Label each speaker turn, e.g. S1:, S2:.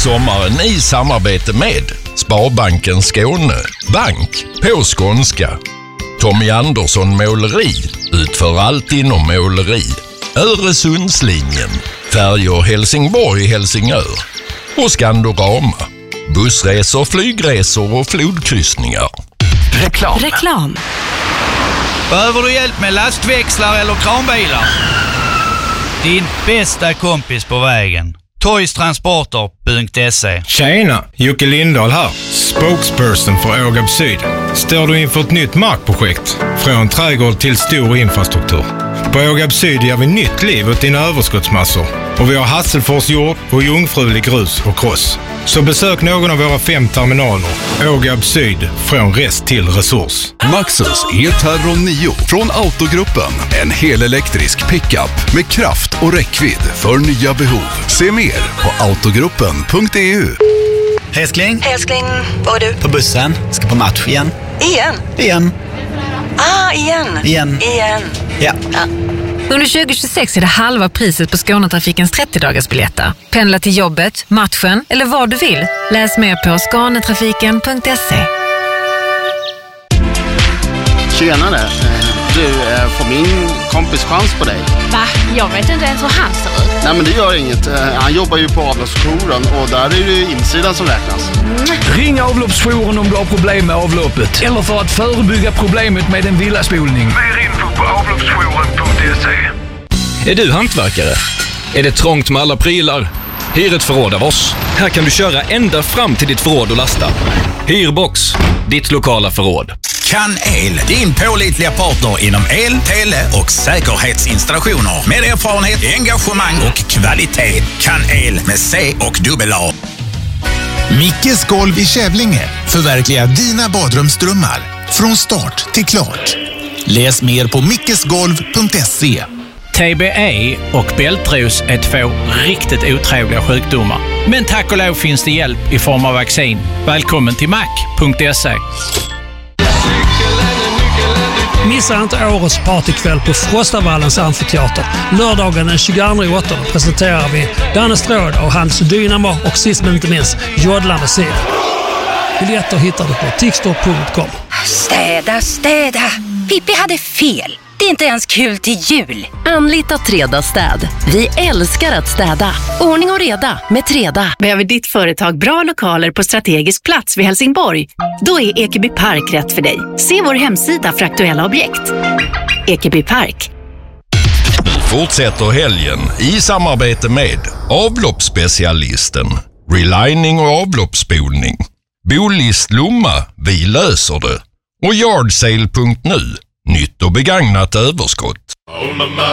S1: sommaren i samarbete med Sparbanken Skåne, bank på skånska. Tommy Andersson Måleri utför allt inom måleri. Öresundslinjen, färjor Helsingborg-Helsingör och Skandorama, bussresor, flygresor och flodkryssningar.
S2: Reklam.
S3: Behöver du hjälp med lastväxlar eller kranbilar? Din bästa kompis på vägen. Toystransporter.se.
S4: Tjena, Jocke Lindahl här. Spokesperson för Ågab Syd. Står du inför ett nytt markprojekt? Från trädgård till stor infrastruktur. På Ågab Syd ger vi nytt liv åt dina överskottsmassor. Och vi har Hasselfors jord och jungfrulig grus och kross. Så besök någon av våra 5 terminaler. Ågab Syd, från rest till resurs.
S5: Maxus E-Terror 9 från Autogruppen. En helelektrisk pickup med kraft och räckvidd för nya behov. Se mer på autogruppen.eu.
S6: Älskling,
S2: vad är du?
S6: på bussen. Ska på match igen.
S2: Igen?
S6: Igen.
S2: Igen.
S6: Ja.
S7: Under 2026 är det halva priset på Skånetrafikens 30-dagarsbiljetter. Pendla till jobbet, matchen eller vad du vill. Läs mer på skanetrafiken.se.
S8: Tjenare, du får min kompis chans på dig.
S9: Va? Jag vet inte ens hur han ser ut.
S8: Nej, men det gör inget. Han jobbar ju på avloppsjouren och där är det insidan som räknas.
S10: Ring avloppsjouren om du har problem med avloppet eller för att förebygga problemet med en villaspolning.
S11: Mer info på avloppsjouren.se.
S12: Är du hantverkare? Är det trångt med alla prylar? Hyr ett förråd av oss. Här kan du köra ända fram till ditt förråd och lasta. Hyrbox, ditt lokala förråd.
S13: Kan El, din pålitliga partner inom el, tele och säkerhetsinstallationer. Med erfarenhet, engagemang och kvalitet. Kan El med C och dubbel-A.
S14: Mickes golv i Kävlinge. Förverkliga dina badrumsdrömmar. Från start till klart. Läs mer på mickesgolv.se.
S3: TBE och bältros är 2 riktigt otrevliga sjukdomar. Men tack och lov finns det hjälp i form av vaccin. Välkommen till mac.se.
S15: Missa inte årets partykväll på Frostavallens amfiteater. Lördagen den 22/8 presenterar vi Danne Stråd och Hans Dynamo och sist men inte minst Jodla Musik. Biljetter hittar du på tixter.com.
S2: Städa. Pippi hade fel. Det är inte ens kul till jul.
S16: Anlita Treda städ. Vi älskar att städa. Ordning och reda med Treda. Behöver ditt företag bra lokaler på strategisk plats vid Helsingborg? Då är Ekeby Park rätt för dig. Se vår hemsida för aktuella objekt. Ekeby Park.
S1: Fortsätter helgen i samarbete med avloppsspecialisten, relining och avloppsspolning, Bolist Lomma, vi löser det, och yardsale.nu, nytt och begagnat överskott.